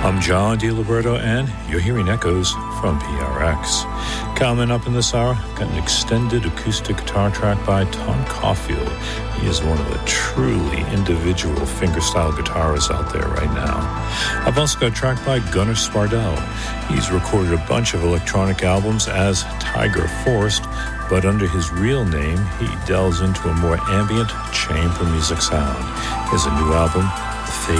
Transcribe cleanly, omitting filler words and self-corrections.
I'm John DiLiberto, and you're hearing echoes from PRX. Coming up in this hour, I've got an extended acoustic guitar track by Tom Caulfield. He is one of the truly individual fingerstyle guitarists out there right now. I've also got a track by Gunnar Svardell. He's recorded a bunch of electronic albums as Tiger Forest, but under his real name, he delves into a more ambient chamber music sound. Here's a new album